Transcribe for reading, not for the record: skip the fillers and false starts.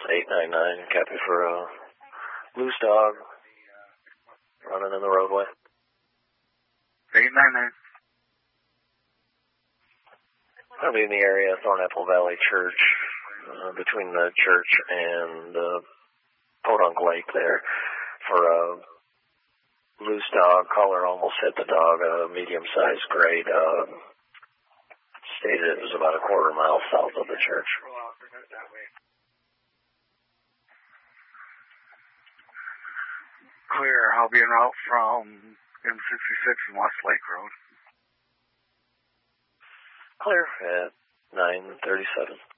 899, copy for a loose dog running in the roadway. 899. I'll be in the area of Thornapple Valley Church, between the church and Podunk Lake there, for a loose dog. Collar almost hit the dog, a medium-sized gray dog. Stated it was about a quarter mile south of the church. Clear. I'll be en route from M66 and West Lake Road. Clear at 9:37.